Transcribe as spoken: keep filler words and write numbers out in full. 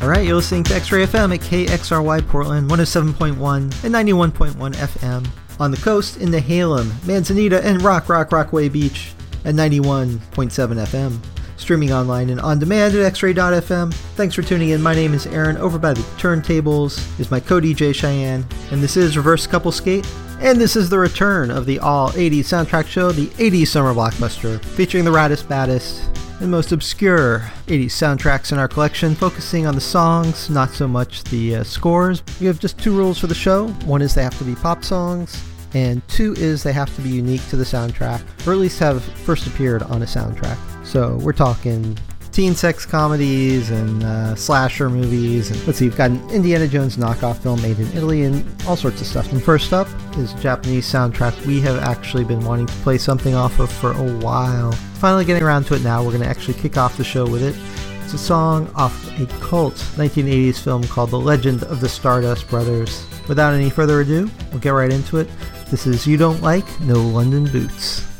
Alright, you're listening to X-Ray F M at K X R Y Portland, one oh seven point one and ninety-one point one F M. On the coast in Nehalem, Manzanita, and Rock Rock Rockaway Beach at ninety-one point seven F M. Streaming online and on demand at x ray dot f m. Thanks for tuning in. My name is Aaron. Over by the turntables is my co-D J Cheyenne, and this is Reverse Couple Skate. And this is the return of the all eighties soundtrack show, the eighties Summer Blockbuster, featuring the raddest, baddest, and most obscure eighties soundtracks in our collection, focusing on the songs, not so much the uh, scores. We have just two rules for the show. One is they have to be pop songs, and two is they have to be unique to the soundtrack, or at least have first appeared on a soundtrack. So we're talking teen sex comedies and uh, slasher movies, and let's see, we've got an Indiana Jones knockoff film made in Italy and all sorts of stuff. And first up is a Japanese soundtrack we have actually been wanting to play something off of for a while. Finally getting around to it now. We're going to actually kick off the show with it. It's a song off a cult nineteen eighties film called The Legend of the Stardust Brothers. Without any further ado, we'll get right into it. This is You Don't Like No London Boots.